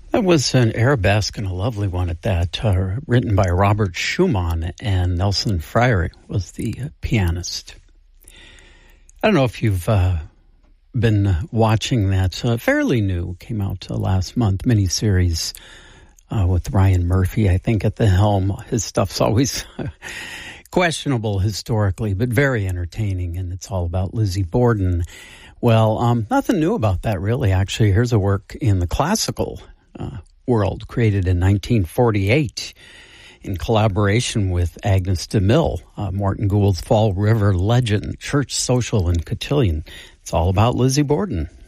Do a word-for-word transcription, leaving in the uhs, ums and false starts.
That was an arabesque and a lovely one at that, uh, written by Robert Schumann, and Nelson Freyre was the uh, pianist. I don't know if you've uh, been watching that uh, fairly new, came out uh, last month, miniseries uh, with Ryan Murphy, I think, at the helm. His stuff's always questionable historically, but very entertaining, and it's all about Lizzie Borden. Well, um, nothing new about that, really. Actually, here's a work in the classical Uh, world, created in nineteen forty-eight in collaboration with Agnes de Mille, uh, Morton Gould's Fall River Legend, Church, Social, and Cotillion. It's all about Lizzie Borden.